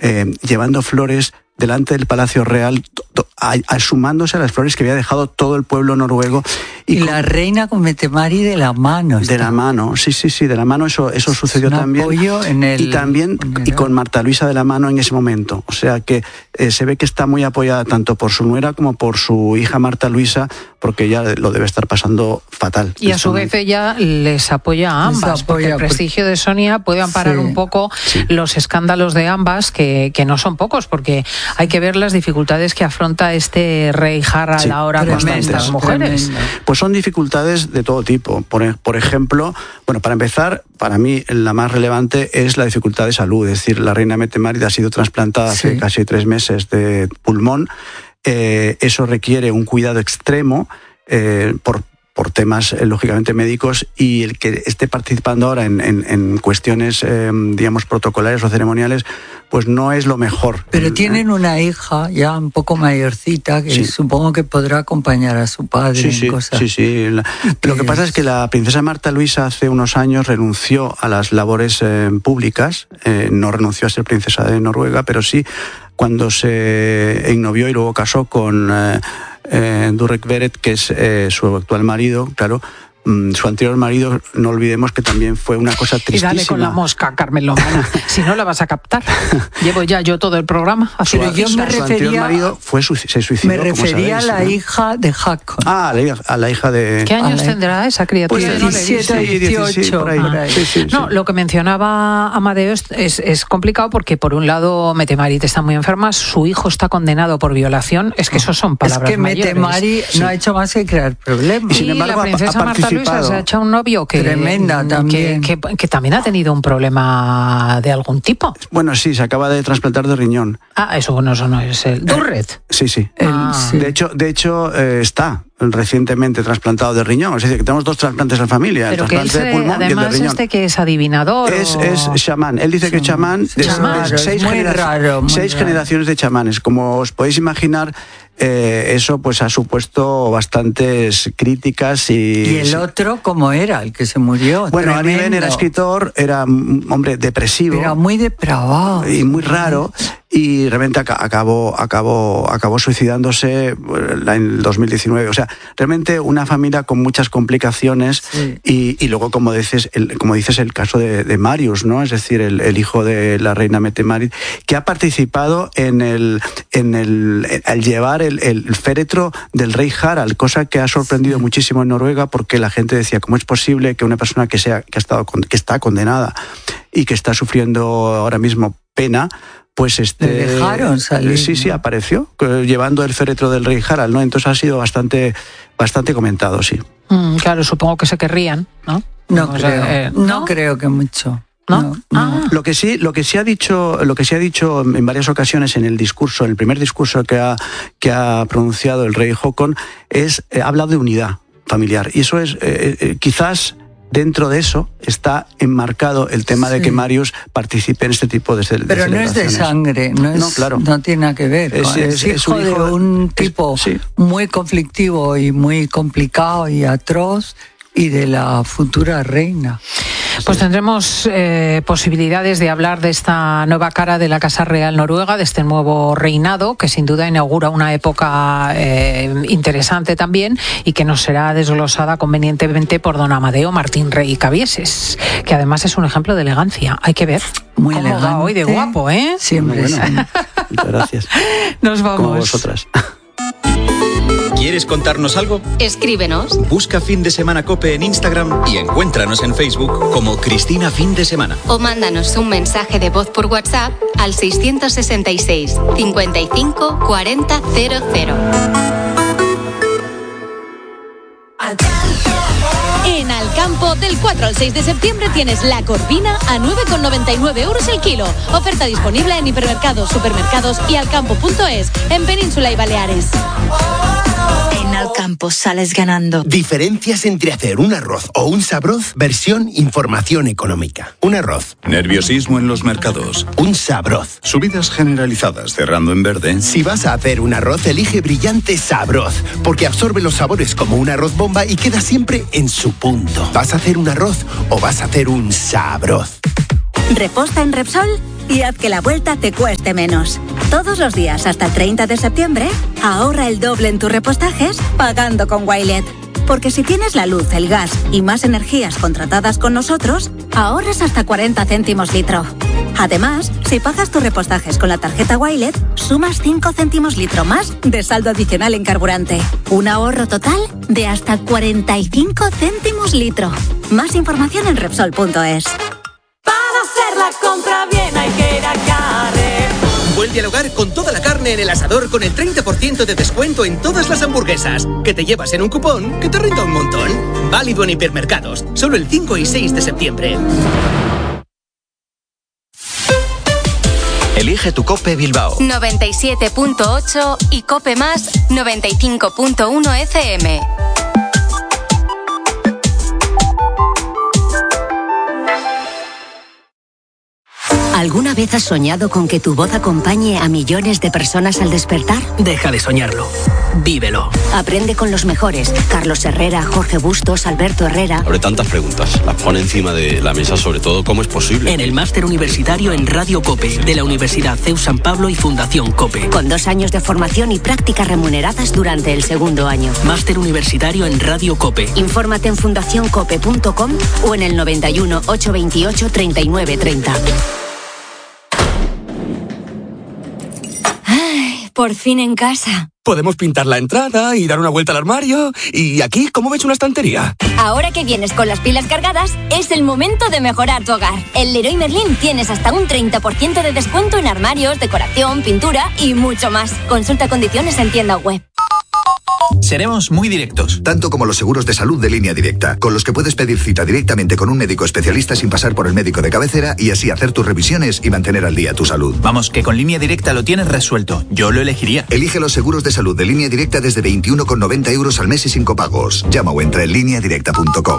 llevando flores delante del Palacio Real, sumándose a las flores que había dejado todo el pueblo noruego. Y la reina con Mette-Marit de la mano. De la mano, sí, de la mano, eso sucedió también. Y también y con Marta Luisa de la mano en ese momento. O sea que se ve que está muy apoyada tanto por su nuera como por su hija Marta Luisa, porque ella lo debe estar pasando fatal. Y a su vez ella les apoya a ambas, porque el prestigio de Sonia puede amparar un poco los escándalos de ambas, que no son pocos, porque hay que ver las dificultades que afronta este rey Harald ahora con estas mujeres. Pues son dificultades de todo tipo. Por ejemplo, bueno, para empezar, para mí la más relevante es la dificultad de salud. Es decir, la reina Mette-Marit ha sido trasplantada hace casi 3 meses de pulmón. Eso requiere un cuidado extremo por temas, lógicamente, médicos, y el que esté participando ahora en cuestiones, digamos, protocolares o ceremoniales, pues no es lo mejor. Pero tienen una hija ya un poco mayorcita que supongo que podrá acompañar a su padre en cosas. Sí. Lo que pasa es que la princesa Marta Luisa hace unos años renunció a las labores públicas, no renunció a ser princesa de Noruega, pero sí cuando se ennovió y luego casó con Durek Verrett, que es su actual marido, claro. Su anterior marido, no olvidemos que también fue una cosa tristísima. Y dale con la mosca, Carmen Lomana, si no la vas a captar. Llevo ya yo todo el programa. Su anterior marido se suicidó. Me refería a la hija de Haakon. A la hija de... ¿Qué años tendrá esa criatura? Pues 17, 18. Por ahí. No, lo que mencionaba Amadeo es complicado porque, por un lado, Mette-Marit está muy enferma, su hijo está condenado por violación. Es que esos son palabras mayores. Es que Mette-Marit no ha hecho más que crear problemas. Y sin embargo, la princesa Marta Luisa se ha echado un novio que también ha tenido un problema de algún tipo. Bueno, sí, se acaba de trasplantar de riñón. Eso no es el Durret. Sí. De hecho, está recientemente trasplantado de riñón. Es decir, que tenemos 2 trasplantes en la familia. Pero el trasplante de pulmón además y el de riñón. Que es adivinador. Es chamán. Él dice que es chamán. Seis generaciones de chamanes. Como os podéis imaginar, eso pues ha supuesto bastantes críticas. ¿Y el otro cómo era? El que se murió. Bueno, Ari era escritor, era un hombre depresivo. Era muy depravado. Y muy raro. Y realmente acabó suicidándose en el 2019. O sea, realmente una familia con muchas complicaciones. Y luego, como dices, el caso de Marius, ¿no? Es decir, el hijo de la reina Mette-Marit, que ha participado al llevar el féretro del rey Harald, cosa que ha sorprendido muchísimo en Noruega, porque la gente decía, ¿cómo es posible que una persona que está condenada y que está sufriendo ahora mismo pena, pues le dejaron salir? Sí, apareció llevando el féretro del rey Harald, ¿no? Entonces ha sido bastante comentado, sí. Claro, supongo que se querrían, ¿no? No creo que mucho. ¿No? Lo que sí ha dicho en varias ocasiones en el primer discurso que ha pronunciado el rey Haakon, ha hablado de unidad familiar. Y eso es quizás dentro de eso está enmarcado el tema de que Marius participe en este tipo de celebraciones. Pero no es de sangre, no tiene nada que ver. Es hijo de un tipo muy conflictivo y muy complicado y atroz, y de la futura reina. Pues tendremos posibilidades de hablar de esta nueva cara de la Casa Real Noruega, de este nuevo reinado, que sin duda inaugura una época interesante también, y que nos será desglosada convenientemente por don Amadeo Martín Rey Cabieses, que además es un ejemplo de elegancia. Hay que ver muy cómo elegante. Va hoy de guapo, ¿eh? Siempre. Bueno, muchas gracias. Nos vamos. Como vosotras. ¿Quieres contarnos algo? Escríbenos. Busca Fin de Semana COPE en Instagram y encuéntranos en Facebook como Cristina Fin de Semana. O mándanos un mensaje de voz por WhatsApp al 666 55 40 00. En Alcampo, del 4 al 6 de septiembre tienes la corvina a 9,99 € el kilo. Oferta disponible en hipermercados, supermercados y alcampo.es, en Península y Baleares. En Alcampo sales ganando. Diferencias entre hacer un arroz o un sabroz, versión información económica. Un arroz. Nerviosismo en los mercados. Un sabroz. Subidas generalizadas cerrando en verde. Si vas a hacer un arroz, elige Brillante Sabroz, porque absorbe los sabores como un arroz bomba y queda siempre en su punto. ¿Vas a hacer un arroz o vas a hacer un sabroz? ¿Reposta en Repsol? y haz que la vuelta te cueste menos. Todos los días hasta el 30 de septiembre, ahorra el doble en tus repostajes pagando con Wilet. Porque si tienes la luz, el gas y más energías contratadas con nosotros, ahorras hasta 40 céntimos litro. Además, si pagas tus repostajes con la tarjeta Wilet, sumas 5 céntimos litro más de saldo adicional en carburante. Un ahorro total de hasta 45 céntimos litro. Más información en Repsol.es. Para hacer la compra bien hay que ir a Carrefour. Vuelve al hogar con toda la carne en el asador con el 30% de descuento en todas las hamburguesas, que te llevas en un cupón que te renta un montón. Válido en hipermercados, solo el 5 y 6 de septiembre. Elige tu COPE Bilbao 97.8 y COPE Más 95.1 FM. ¿Alguna vez has soñado con que tu voz acompañe a millones de personas al despertar? Deja de soñarlo. Vívelo. Aprende con los mejores. Carlos Herrera, Jorge Bustos, Alberto Herrera. Abre tantas preguntas. Las pone encima de la mesa, sobre todo, ¿cómo es posible? En el máster universitario en Radio COPE, de la Universidad CEU San Pablo y Fundación COPE. Con 2 años de formación y prácticas remuneradas durante el segundo año. Máster universitario en Radio COPE. Infórmate en fundacioncope.com o en el 91 828 3930. Por fin en casa. Podemos pintar la entrada y dar una vuelta al armario. ¿Y aquí cómo ves una estantería? Ahora que vienes con las pilas cargadas, es el momento de mejorar tu hogar. En Leroy Merlin tienes hasta un 30% de descuento en armarios, decoración, pintura y mucho más. Consulta condiciones en tienda web. Seremos muy directos. Tanto como los seguros de salud de Línea Directa, con los que puedes pedir cita directamente con un médico especialista sin pasar por el médico de cabecera y así hacer tus revisiones y mantener al día tu salud. Vamos, que con Línea Directa lo tienes resuelto. Yo lo elegiría. Elige los seguros de salud de Línea Directa desde 21,90 € al mes y sin copagos. Llama o entra en lineadirecta.com.